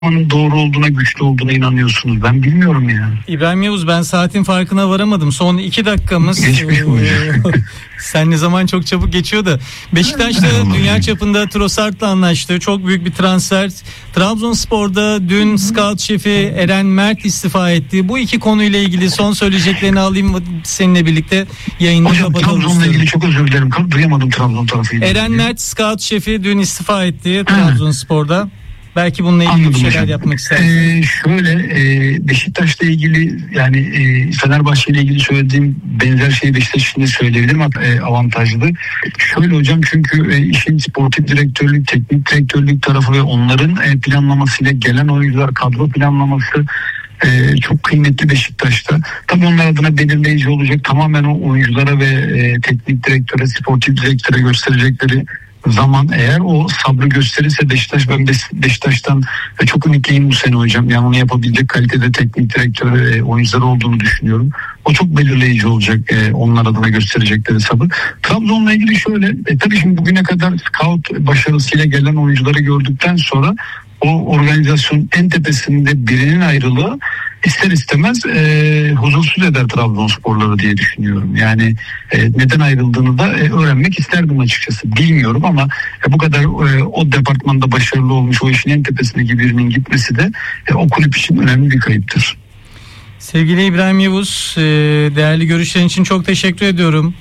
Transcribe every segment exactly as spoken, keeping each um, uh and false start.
doğru olduğuna, güçlü olduğuna inanıyorsunuz? Ben bilmiyorum yani. İbrahim Yavuz, ben saatin farkına varamadım. Son iki dakikamız. Geçmiş Sen ne zaman çok çabuk geçiyor da. Beşiktaş'ta dünya çapında Trossard'la anlaştı. Çok büyük bir transfer. Trabzonspor'da dün scout şefi Eren Mert istifa etti. Bu iki konuyla ilgili son söyleyeceklerini alayım seninle birlikte yayını kapatalım. Hocam Trabzon'la ilgili çok özür dilerim. Duyamadım Trabzon tarafıyla. Eren Mert scout şefi dün istifa etti Trabzonspor'da. Belki bununla ilgili Anladım bir şeyler hocam. yapmak istersin. Ee, şöyle e, Beşiktaş'la ilgili yani e, Fenerbahçe ile ilgili söylediğim benzer şeyi Beşiktaş için de söyleyebilirim. E, avantajlı. Şöyle hocam, çünkü e, işin sportif direktörlük, teknik direktörlük tarafı ve onların e, planlamasıyla gelen oyuncular, kadro planlaması Ee, çok kıymetli Beşiktaş'ta. Tabii onlar adına belirleyici olacak. Tamamen o oyunculara ve e, teknik direktöre, sportif direktöre gösterecekleri zaman, eğer o sabrı gösterirse Beşiktaş, ben Beşiktaş'tan çok ümitliyim bu sene hocam. Yani onu yapabilecek kalitede teknik direktör ve oyuncular olduğunu düşünüyorum. O çok belirleyici olacak, e, onlar adına gösterecekleri sabır. Trabzon'la ilgili şöyle, e, tabii şimdi bugüne kadar scout başarısıyla gelen oyuncuları gördükten sonra o organizasyonun en tepesinde birinin ayrılığı ister istemez e, huzursuz eder Trabzonsporları diye düşünüyorum. Yani e, neden ayrıldığını da e, öğrenmek isterdim açıkçası. Bilmiyorum ama e, bu kadar e, o departmanda başarılı olmuş, o işin en tepesindeki birinin gitmesi de e, o kulüp için önemli bir kayıptır. Sevgili İbrahim Yavuz, e, değerli görüşlerin için çok teşekkür ediyorum.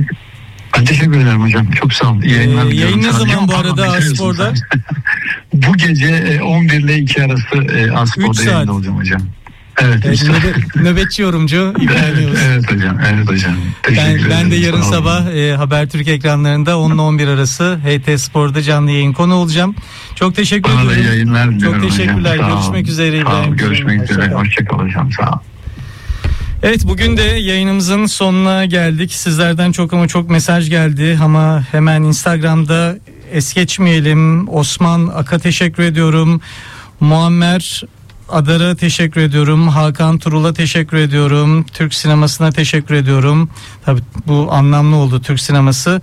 Ben teşekkür ederim hocam. Çok sağ olun. İyi yayınlar ee, yayın ne zaman bu arada A-Spor'da? Bu gece on bir ile iki arası A-Spor'da yayında olacağım hocam. Evet. evet nöbet, nöbetçi yorumcu İbrahim Yavuz. Evet hocam. Evet hocam. Ben, ben de yarın sabah e, Habertürk ekranlarında on ile on bir arası H T Spor'da canlı yayın konu olacağım. Çok teşekkür Bana ediyorum. Bana da yayınlar diliyorum. Çok teşekkürler. Hocam. Görüşmek üzere İbrahim. Görüşmek üzere. Hoşçakal hocam. Sağ ol. Evet, bugün de yayınımızın sonuna geldik. Sizlerden çok ama çok mesaj geldi ama hemen Instagram'da es geçmeyelim. Osman Ak'a teşekkür ediyorum. Muammer Adar'a teşekkür ediyorum. Hakan Turul'a teşekkür ediyorum. Türk sinemasına teşekkür ediyorum. Tabii bu anlamlı oldu, Türk sineması.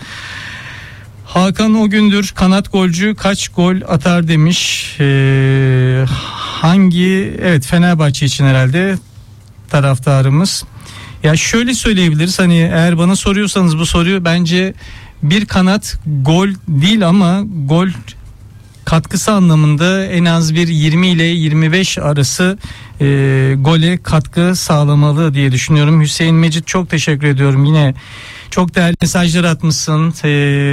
Hakan o gündür kanat golcü kaç gol atar demiş. Ee, hangi evet Fenerbahçe için herhalde taraftarımız. Ya şöyle söyleyebiliriz, hani eğer bana soruyorsanız bu soruyu, bence bir kanat gol değil ama gol katkısı anlamında en az bir yirmi ile yirmi beş arası e, gole katkı sağlamalı diye düşünüyorum. Hüseyin Mecit, çok teşekkür ediyorum. Yine çok değerli mesajlar atmışsın. E,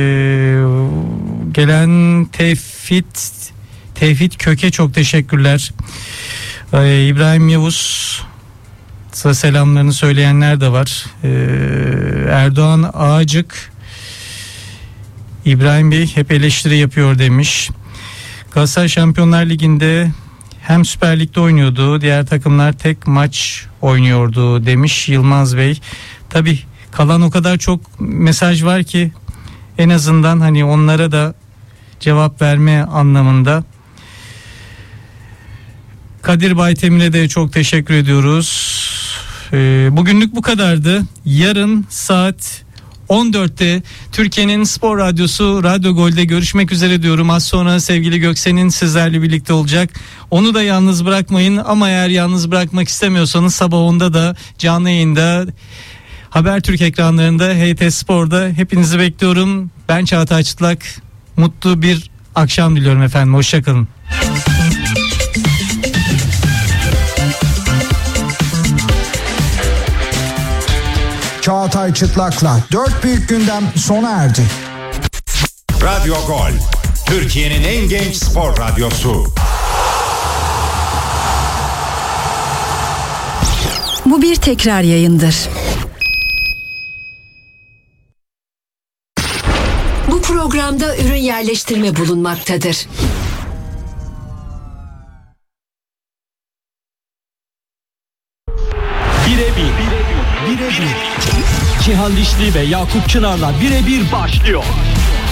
gelen Tevfit Tevfit Köke çok teşekkürler. E, İbrahim Yavuz selamlarını söyleyenler de var. Ee, Erdoğan Ağacık, İbrahim Bey hep eleştiri yapıyor demiş. Galatasaray Şampiyonlar Ligi'nde hem Süper Lig'de oynuyordu, diğer takımlar tek maç oynuyordu demiş Yılmaz Bey. Tabii kalan o kadar çok mesaj var ki en azından hani onlara da cevap verme anlamında. Kadir Baytemir'e de çok teşekkür ediyoruz. Bugünlük bu kadardı. Yarın saat on dörtte Türkiye'nin Spor Radyosu Radyo Gol'de görüşmek üzere diyorum. Az sonra sevgili Göksen'in sizlerle birlikte olacak. Onu da yalnız bırakmayın, ama eğer yalnız bırakmak istemiyorsanız sabah onda da canlı yayında Habertürk ekranlarında H T Spor'da hepinizi bekliyorum. Ben Çağatay Çıtlak. Mutlu bir akşam diliyorum efendim. Hoşçakalın. Çağatay Çıtlak'la dört büyük gündem sona erdi. Radyo Gol, Türkiye'nin en genç spor radyosu. Bu bir tekrar yayındır. Bu programda ürün yerleştirme bulunmaktadır. Birebir. Birebir. Cihan Dişli ve Yakup Çınar'la birebir başlıyor.